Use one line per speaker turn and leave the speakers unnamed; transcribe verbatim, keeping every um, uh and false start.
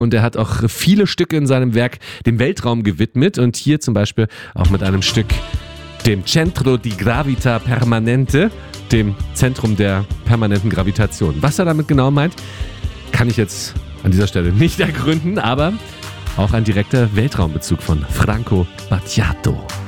Und er hat auch viele Stücke in seinem Werk dem Weltraum gewidmet und hier zum Beispiel auch mit einem Stück, dem Centro di Gravita Permanente, dem Zentrum der permanenten Gravitation. Was er damit genau meint, kann ich jetzt an dieser Stelle nicht ergründen, aber auch ein direkter Weltraumbezug von Franco Battiato.